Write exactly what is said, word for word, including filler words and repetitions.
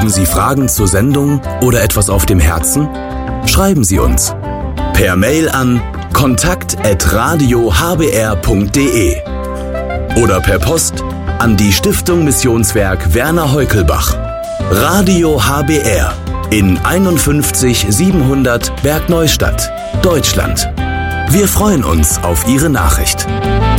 Sie Fragen zur Sendung oder etwas auf dem Herzen? Schreiben Sie uns per Mail an kontakt at radio h b r punkt d e oder per Post an die Stiftung Missionswerk Werner Heukelbach. Radio H B R in einundfünfzig siebenhundert Bergneustadt, Deutschland. Wir freuen uns auf Ihre Nachricht.